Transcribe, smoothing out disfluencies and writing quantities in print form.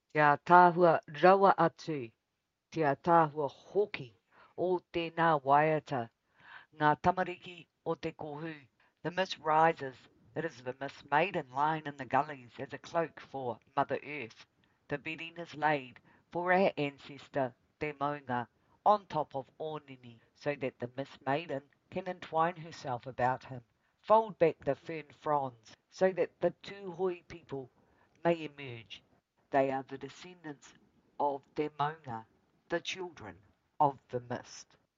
Te tāhua rawa atu, te tāhua hoki o tēnā waiata, ngā tamariki o te kohu. The mist rises. It is the mist maiden lying in the gullies as a cloak for Mother Earth. The bedding is laid for our ancestor, Te Maunga, on top of Onini, so that the mist maiden can entwine herself about him, fold back the fern fronds, so that the Tūhoe people may emerge. They are the descendants of Te Maunga, the children of the mist.